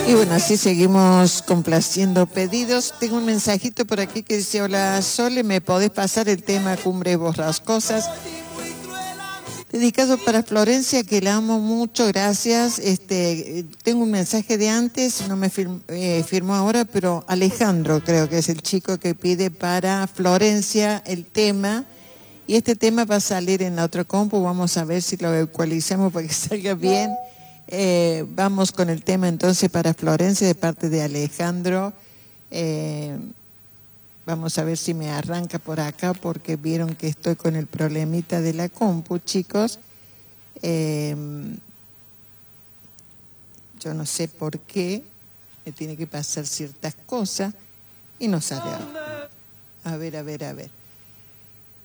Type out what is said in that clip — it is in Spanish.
Y bueno, así seguimos complaciendo pedidos. Tengo un mensajito por aquí que dice: hola Sole, ¿me podés pasar el tema Cumbres Borrascosas? Dedicado para Florencia, que la amo mucho, gracias. Tengo un mensaje de antes, no me firmó ahora, pero Alejandro creo que es el chico que pide para Florencia el tema. Y este tema va a salir en la otra compu, vamos a ver si lo ecualizamos para que salga bien. Vamos con el tema entonces para Florencia de parte de Alejandro. Vamos a ver si me arranca por acá porque vieron que estoy con el problemita de la compu, chicos. Yo no sé por qué me tiene que pasar ciertas cosas y no sale. A ver.